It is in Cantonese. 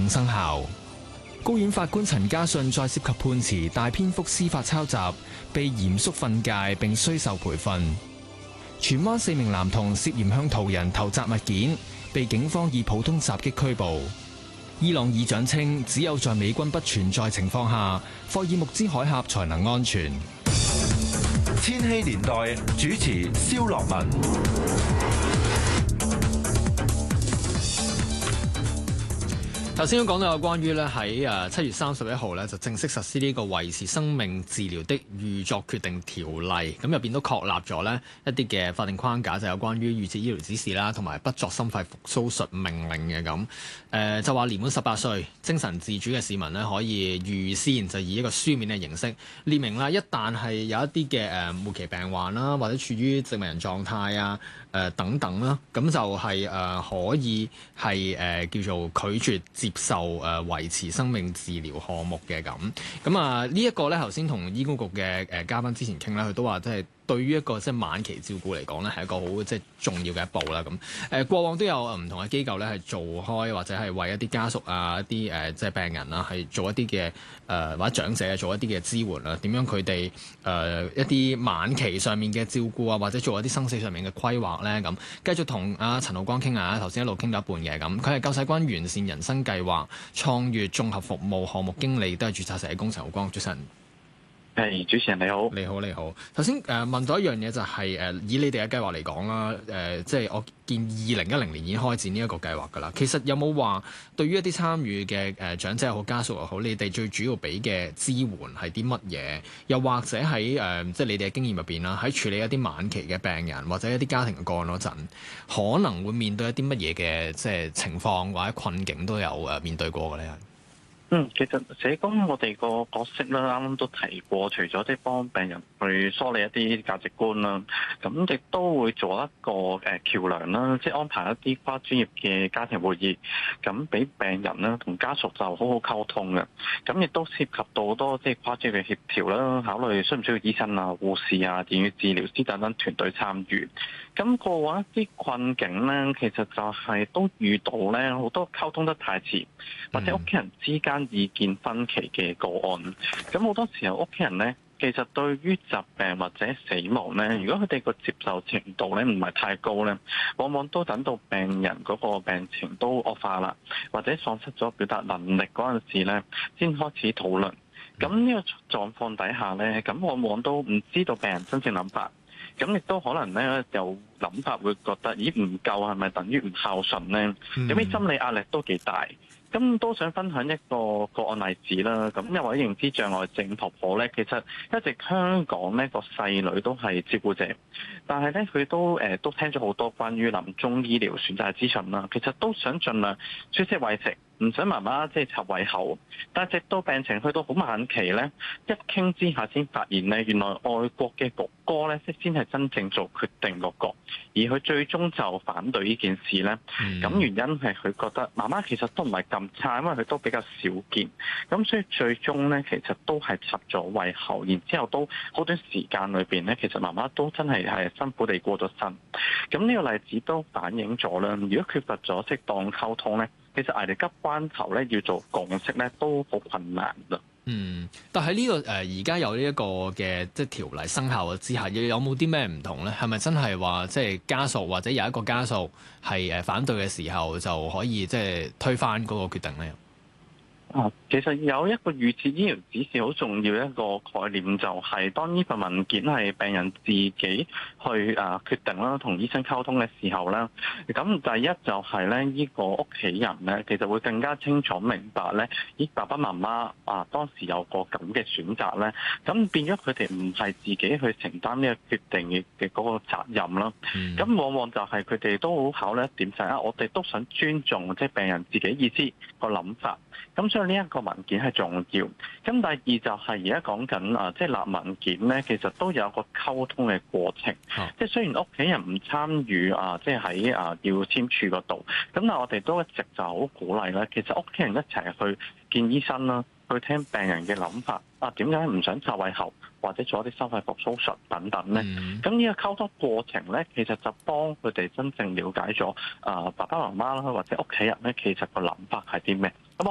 五生效。高院法官陳家信再涉及判詞大篇幅司法抄襲，被嚴肅訓誡並需受培訓。荃灣4名男童涉嫌向途人投擲物件，被警方以普通襲擊拘捕。伊朗議長稱，只有在美軍不存在情況下，霍爾木茲海峽才能安全。 千禧年代主持蕭樂文。 頭先都講到有關於咧喺7月31號咧就正式實施呢個維持生命治療的預作決定條例，咁入邊都確立咗咧一啲嘅法定框架，就有關於預設醫療指示啦，同埋不作心肺復甦術命令嘅咁。就話年滿18歲精神自主嘅市民咧，可以預先就以一個書面嘅形式列明啦，一旦係有一啲嘅末期病患啦，或者處於植物人狀態啊等等啦，咁就係可以係叫做拒絕接受維持生命治療項目嘅咁。呢一個咧，頭先同醫管局嘅嘉賓之前傾咧，佢都話即係對於一個即係晚期照顧嚟講咧，係一個好即係重要嘅一步啦。咁過往都有唔同嘅機構咧係做開，或者係為一啲家屬啊、一啲即係病人啊，係做一啲嘅或者長者做一啲嘅支援啦。點樣佢哋一啲晚期上面嘅照顧啊，或者做一啲生死上面嘅規劃咧咁。繼續同阿陳浩光傾下，頭先一路傾到一半嘅咁，佢係救世軍完善人生計劃創粵綜合服務項目經理，都係註冊社工陳浩光。早晨。 係，主持人你好。 你好，你好。頭先問到一樣嘢就係以你哋嘅計劃嚟講啦，即係我見2010年已經開展呢一個計劃㗎啦。其實有冇話對於一啲參與嘅長者又好、家屬又好，你哋最主要俾嘅支援係啲乜嘢？又或者喺即係你哋嘅經驗入邊啦，喺處理一啲晚期嘅病人或者一啲家庭嘅個案嗰陣，可能會面對一啲乜嘢嘅即係情況或者困境都有面對過嘅咧？ 其實社工我哋個角色咧，啱啱都提過，除咗即係幫病人去梳理一啲價值觀啦，咁亦都會做一個橋樑啦，即係安排一啲跨專業嘅家庭會議，咁俾病人啦同家屬就好好溝通嘅，咁亦都涉及到好多即係跨專業嘅協調啦，考慮需唔需要醫生啊、護士啊、言語治療師等等團隊參與。咁過往一啲困境咧，其實就係都遇到咧好多溝通得太遲，或者屋企人之間意見分歧嘅個案。咁好多時候屋企人咧，其實對於疾病或者死亡咧，如果佢哋個接受程度咧唔係太高咧，往往都等到病人嗰個病情都惡化啦，或者喪失咗表達能力嗰陣時咧，先開始討論。咁呢個狀況底下咧，咁往往都唔知道病人真正諗法。咁亦都可能咧有諗法會覺得，咦唔夠係咪等於唔孝順咧？有啲心理壓力都幾大。咁都想分享一個個案例子啦。咁有位認知障礙症婆婆咧，其實一直香港呢個細女都係照顧者，但係咧佢都聽咗好多關於臨終醫療選擇嘅資訊啦。其實都想盡量舒適餵食，唔想媽媽即係插胃口。但係直到病情去到好晚期咧，一傾之下先發現咧，原來外國嘅哥哥咧，即先係真正做決定嗰個，而佢最終就反對呢件事咧。咁原因係佢覺得媽媽其實都唔係咁差，因為佢都比較少見。咁所以最終咧，其實都係插咗胃口，然之後都好短時間裏邊咧，其實媽媽都真係辛苦地過咗身。咁呢個例子都反映咗啦，如果缺乏咗適當溝通咧，其實危急關頭咧要做共識咧都好困難㗎。 但係呢個而家有呢一個嘅即係條例生效之下，有冇啲咩唔同咧？係咪真係話即係家屬或者有一個家屬係反對嘅時候就可以即係推翻嗰個決定咧？ 其實有一個預設醫療指示好重要一個概念，就係當呢份文件係病人自己去決定啦，同醫生溝通嘅時候咧，咁第一就係咧呢個屋企人咧，其實會更加清楚明白咧，咦爸爸媽媽當時有個咁嘅選擇咧，咁變咗佢哋唔係自己去承擔呢個決定嘅嗰個責任啦。咁往往就係佢哋都好考慮一點就係我哋都想尊重即係病人自己意思個諗法。咁所以呢一個文件係重要。咁第二就係而家講緊即係立文件咧，其實都有個溝通嘅過程。即係雖然屋企人唔參與即係喺要簽署嗰度，咁但係我哋都一直就好鼓勵咧。其實屋企人一齊去見醫生啦，去聽病人嘅諗法。點解唔想插胃喉或者做一啲心肺復甦術等等咧？咁呢個溝通過程咧，其實就幫佢哋真正了解咗爸爸媽媽啦，或者屋企人咧，其實個諗法係啲咩？咁